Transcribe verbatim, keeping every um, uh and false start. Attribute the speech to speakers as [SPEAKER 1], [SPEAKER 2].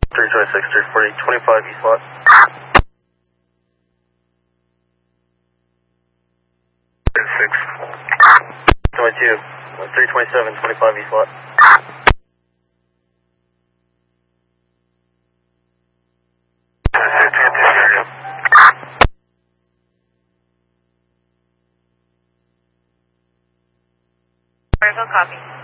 [SPEAKER 1] three twenty-six, three forty, twenty-five east lot. six. twenty-two, three twenty-seven, twenty-five east lot.
[SPEAKER 2] Copy.